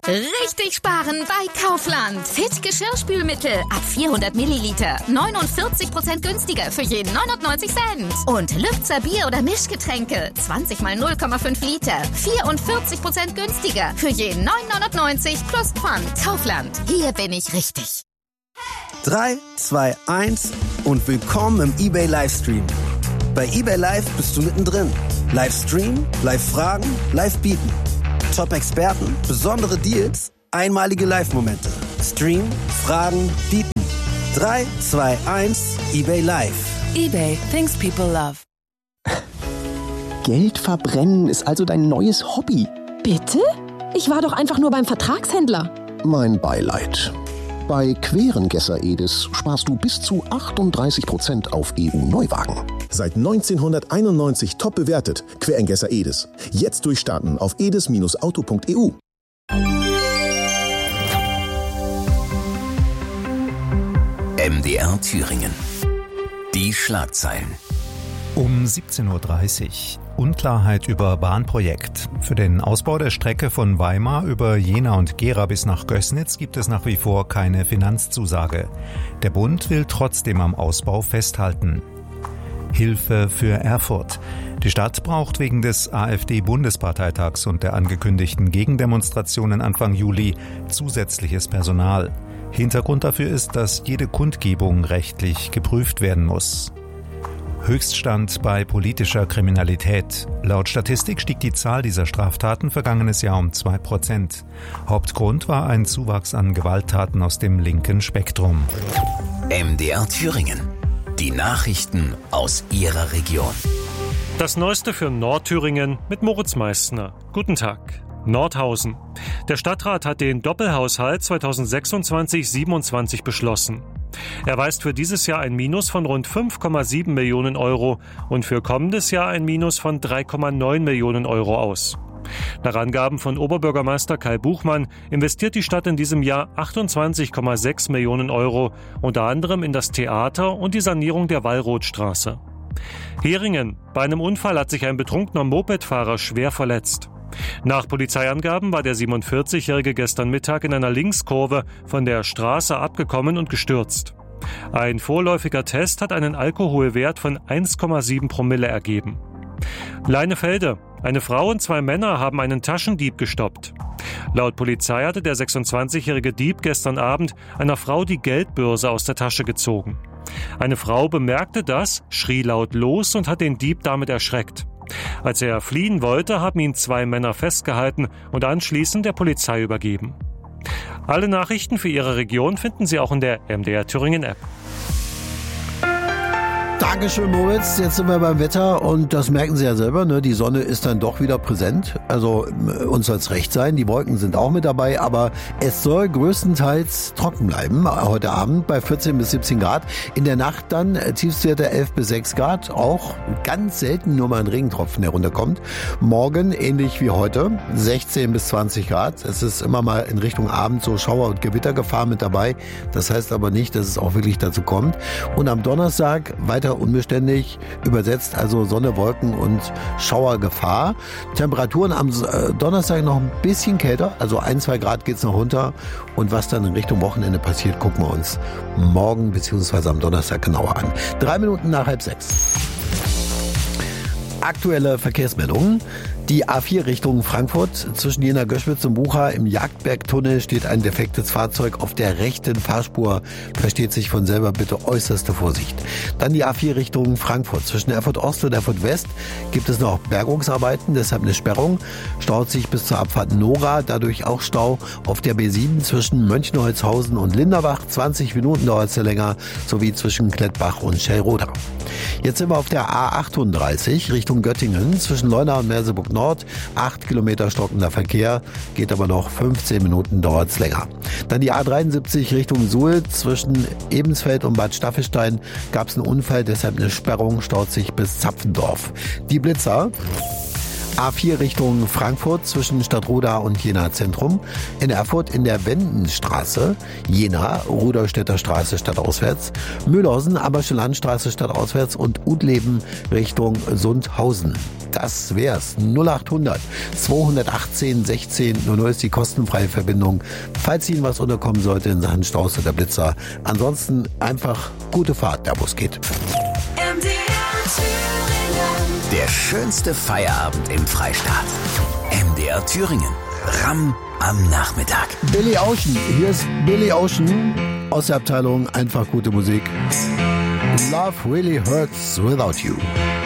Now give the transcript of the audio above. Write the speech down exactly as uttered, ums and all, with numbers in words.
Richtig sparen bei Kaufland. Fit Geschirrspülmittel ab vierhundert Milliliter. neunundvierzig Prozent günstiger für jeden neunundneunzig Cent. Und Lübzer Bier- oder Mischgetränke. zwanzig mal null Komma fünf Liter. vierundvierzig Prozent günstiger für jeden neun neunundneunzig plus Pfand. Kaufland. Hier bin ich richtig. drei, zwei, eins und willkommen im eBay Livestream. Bei eBay Live bist du mittendrin. Livestream, Live-Fragen, Live-Bieten. Top-Experten, besondere Deals, einmalige Live-Momente. Stream, Fragen, Bieten. drei, zwei, eins, eBay Live. eBay, things people love. Geld verbrennen ist also dein neues Hobby. Bitte? Ich war doch einfach nur beim Vertragshändler. Mein Beileid. Bei Querengesser Edis sparst du bis zu achtunddreißig Prozent auf E U-Neuwagen. Seit neunzehnhunderteinundneunzig top bewertet. Querengesser Edis. Jetzt durchstarten auf edis Auto punkt e u. M D R Thüringen. Die Schlagzeilen. Um siebzehn Uhr dreißig. Unklarheit über Bahnprojekt. Für den Ausbau der Strecke von Weimar über Jena und Gera bis nach Gößnitz gibt es nach wie vor keine Finanzzusage. Der Bund will trotzdem am Ausbau festhalten. Hilfe für Erfurt. Die Stadt braucht wegen des AfD-Bundesparteitags und der angekündigten Gegendemonstrationen Anfang Juli zusätzliches Personal. Hintergrund dafür ist, dass jede Kundgebung rechtlich geprüft werden muss. Höchststand bei politischer Kriminalität. Laut Statistik stieg die Zahl dieser Straftaten vergangenes Jahr um zwei Prozent. Hauptgrund war ein Zuwachs an Gewalttaten aus dem linken Spektrum. M D R Thüringen. Die Nachrichten aus Ihrer Region. Das Neueste für Nordthüringen mit Moritz Meissner. Guten Tag. Nordhausen. Der Stadtrat hat den Doppelhaushalt zweitausendsechsundzwanzig siebenundzwanzig beschlossen. Er weist für dieses Jahr ein Minus von rund fünf Komma sieben Millionen Euro und für kommendes Jahr ein Minus von drei Komma neun Millionen Euro aus. Nach Angaben von Oberbürgermeister Kai Buchmann investiert die Stadt in diesem Jahr achtundzwanzig Komma sechs Millionen Euro, unter anderem in das Theater und die Sanierung der Wallrothstraße. Heringen. Bei einem Unfall hat sich ein betrunkener Mopedfahrer schwer verletzt. Nach Polizeiangaben war der siebenundvierzigjährige gestern Mittag in einer Linkskurve von der Straße abgekommen und gestürzt. Ein vorläufiger Test hat einen Alkoholwert von eins Komma sieben Promille ergeben. Leinefelde. Eine Frau und zwei Männer haben einen Taschendieb gestoppt. Laut Polizei hatte der sechsundzwanzigjährige Dieb gestern Abend einer Frau die Geldbörse aus der Tasche gezogen. Eine Frau bemerkte das, schrie laut los und hat den Dieb damit erschreckt. Als er fliehen wollte, haben ihn zwei Männer festgehalten und anschließend der Polizei übergeben. Alle Nachrichten für Ihre Region finden Sie auch in der M D R Thüringen App. Dankeschön, Moritz. Jetzt sind wir beim Wetter und das merken Sie ja selber, ne? Die Sonne ist dann doch wieder präsent. Also uns soll es recht sein, die Wolken sind auch mit dabei, aber es soll größtenteils trocken bleiben heute Abend bei vierzehn bis siebzehn Grad. In der Nacht dann Tiefstwerte elf bis sechs Grad, auch ganz selten nur mal ein Regentropfen herunterkommt. Morgen ähnlich wie heute, sechzehn bis zwanzig Grad. Es ist immer mal in Richtung Abend so Schauer- und Gewittergefahr mit dabei. Das heißt aber nicht, dass es auch wirklich dazu kommt. Und am Donnerstag weiter unbeständig, übersetzt also Sonne, Wolken und Schauergefahr. Temperaturen am Donnerstag noch ein bisschen kälter, also ein, zwei Grad geht's noch runter. Und was dann in Richtung Wochenende passiert, gucken wir uns morgen bzw. am Donnerstag genauer an. Drei Minuten nach halb sechs. Aktuelle Verkehrsmeldungen. Die A vier Richtung Frankfurt. Zwischen Jena-Göschwitz und Bucha im Jagdbergtunnel steht ein defektes Fahrzeug auf der rechten Fahrspur. Versteht sich von selber, bitte äußerste Vorsicht. Dann die A vier Richtung Frankfurt. Zwischen Erfurt Ost und Erfurt West gibt es noch Bergungsarbeiten, deshalb eine Sperrung. Staut sich bis zur Abfahrt Nora, dadurch auch Stau auf der B sieben zwischen Mönchenholzhausen und Linderbach. zwanzig Minuten dauert es länger, sowie zwischen Klettbach und Schellroda. Jetzt sind wir auf der A achtunddreißig Richtung Göttingen. Zwischen Leuna und Merseburg Nord. acht Kilometer stockender Verkehr, geht aber noch fünfzehn Minuten, dauert es länger. Dann die A dreiundsiebzig Richtung Suhl. Zwischen Ebensfeld und Bad Staffelstein gab es einen Unfall, deshalb eine Sperrung, staut sich bis Zapfendorf. Die Blitzer. A vier Richtung Frankfurt zwischen Stadtroda und Jena Zentrum. In Erfurt in der Wendenstraße, Jena, Rudolstädter Straße stadtauswärts, Mühlhausen, Abersche Landstraße stadtauswärts und Udleben Richtung Sundhausen. Das wär's. null acht hundert zweihundertachtzehn sechzehn null null ist die kostenfreie Verbindung, falls Ihnen was unterkommen sollte in Sachen Staus oder Blitzer. Ansonsten einfach gute Fahrt, da wo es geht. Der schönste Feierabend im Freistaat. M D R Thüringen. Ram am Nachmittag. Billy Ocean. Hier ist Billy Ocean aus der Abteilung Einfach gute Musik. Love really hurts without you.